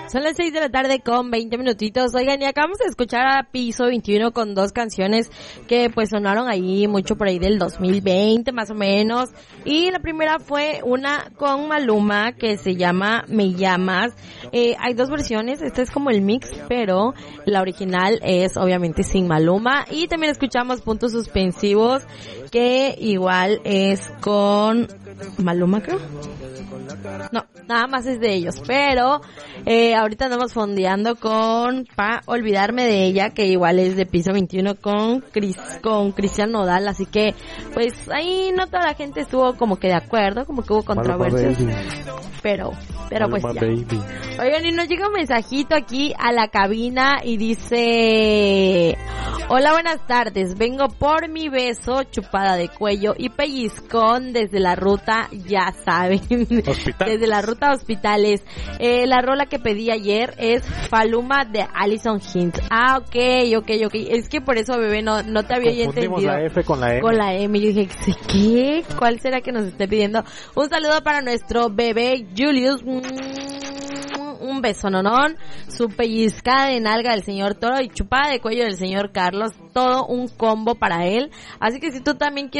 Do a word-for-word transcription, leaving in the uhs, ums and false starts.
Son las seis de la tarde con veinte minutitos. Oigan, y acabamos de escuchar a Piso veintiuno con dos canciones que pues sonaron ahí mucho por ahí del dos mil veinte más o menos. Y la primera fue una con Maluma que se llama Me Llamas. Eh, hay dos versiones, este es como el mix, pero la original es obviamente sin Maluma. Y también escuchamos Puntos Suspensivos, que igual es con Maluma, creo. No, nada más es de ellos, pero eh, ahorita andamos fondeando con Pa Olvidarme de Ella, que igual es de Piso veintiuno con Chris, con Cristian Nodal, así que pues ahí no toda la gente estuvo como que de acuerdo, como que hubo controversias, pero pero pues ya. Baby. Oigan, y nos llega un mensajito aquí a la cabina y dice: hola, buenas tardes, vengo por mi beso, chupada de cuello y pellizcón desde la ruta, ya saben, Hospital. Desde la ruta Hospitales. Eh, la rola que pedí ayer es Faluma de Alison Hinds. Ah, ok, ok, ok. Es que por eso, bebé, no, no te había entendido. la F con la M. Con la M. Yo dije, ¿qué? ¿Cuál será que nos esté pidiendo? Un saludo para nuestro bebé Julius. Un beso, nonón, su pellizcada de nalga del señor Toro y chupada de cuello del señor Carlos, todo un combo para él. Así que si tú también quieres